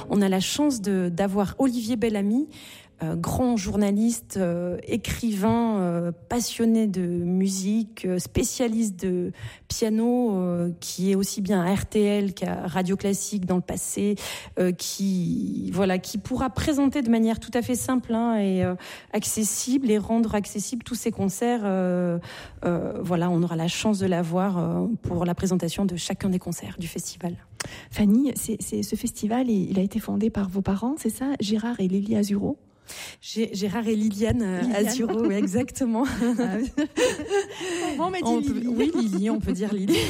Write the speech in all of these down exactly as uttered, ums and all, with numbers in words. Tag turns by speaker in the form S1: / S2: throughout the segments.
S1: on a la chance de, d'avoir Olivier Bellamy, Euh, grand journaliste, euh, écrivain, euh, passionné de musique, euh, spécialiste de piano, euh, qui est aussi bien à R T L qu'à Radio Classique dans le passé, euh, qui voilà, qui pourra présenter de manière tout à fait simple hein, et euh, accessible et rendre accessible tous ces concerts. Euh, euh, voilà, on aura la chance de l'avoir euh, pour la présentation de chacun des concerts du festival.
S2: Fanny, c'est, c'est ce festival, il, il a été fondé par vos parents, c'est ça, Gérard et Lily Azuro?
S1: Gérard et Liliane, Liliane. Azuro, oui, exactement.
S2: Bon, on m'a dit
S1: on
S2: Lily.
S1: Peut, oui, Lily, on peut dire Lily.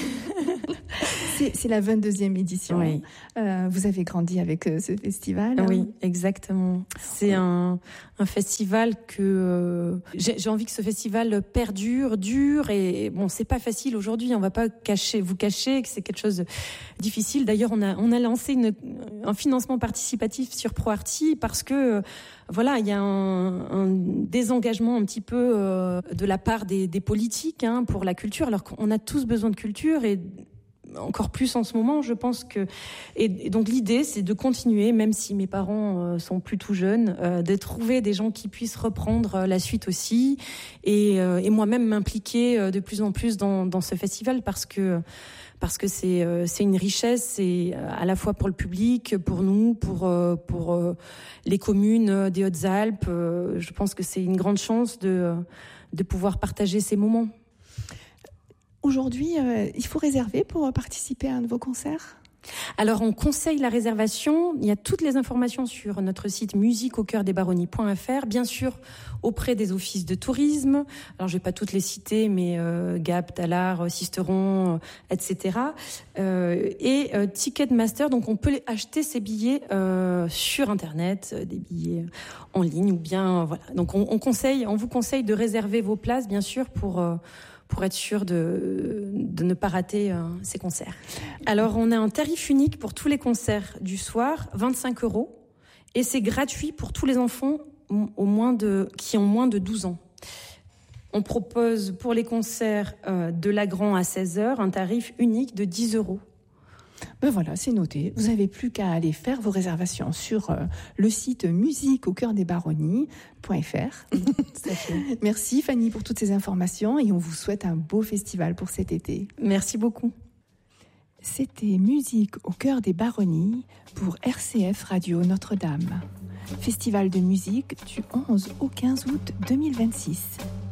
S2: C'est, c'est la vingt-deuxième édition.
S1: Oui.
S2: Euh, vous avez grandi avec euh, ce festival.
S1: Oui, exactement. C'est un, un festival que euh, j'ai, j'ai envie que ce festival perdure, dure. Et bon, c'est pas facile aujourd'hui. On va pas cacher, vous cacher que c'est quelque chose de difficile. D'ailleurs, on a on a lancé une, un financement participatif sur ProArti parce que voilà, il y a un, un désengagement un petit peu euh, de la part des, des politiques hein, pour la culture, alors qu'on a tous besoin de culture et encore plus en ce moment, je pense que et, et donc l'idée c'est de continuer, même si mes parents euh, sont plus tout jeunes, euh, de trouver des gens qui puissent reprendre euh, la suite aussi et, euh, et moi-même m'impliquer euh, de plus en plus dans, dans ce festival parce que parce que c'est euh, c'est une richesse, c'est à la fois pour le public, pour nous, pour euh, pour euh, les communes des Hautes-Alpes. Euh, je pense que c'est une grande chance de de pouvoir partager ces moments.
S2: Aujourd'hui, euh, il faut réserver pour participer à un de vos concerts ?
S1: Alors, on conseille la réservation. Il y a toutes les informations sur notre site musique au cœur des baronnies point f r, bien sûr auprès des offices de tourisme. Alors, je vais pas toutes les citer, mais euh, Gap, Tallard, Sisteron, euh, et cetera. Euh, et euh, Ticketmaster, donc on peut acheter ces billets euh, sur Internet, euh, des billets en ligne ou bien euh, voilà. Donc, on, on conseille, on vous conseille de réserver vos places, bien sûr, pour euh, pour être sûr de, de ne pas rater euh, ces concerts. Alors, on a un tarif unique pour tous les concerts du soir, vingt-cinq euros, et c'est gratuit pour tous les enfants au moins de, qui ont moins de douze ans. On propose pour les concerts euh, de Lagrand à seize heures un tarif unique de dix euros.
S2: Ben voilà, c'est noté. Vous n'avez plus qu'à aller faire vos réservations sur euh, le site musique au cœur des baronnies point f r. Merci Fanny pour toutes ces informations et on vous souhaite un beau festival pour cet été.
S1: Merci beaucoup.
S2: C'était Musique au cœur des baronnies pour R C F Radio Notre-Dame. Festival de musique du onze au quinze août deux mille vingt-six.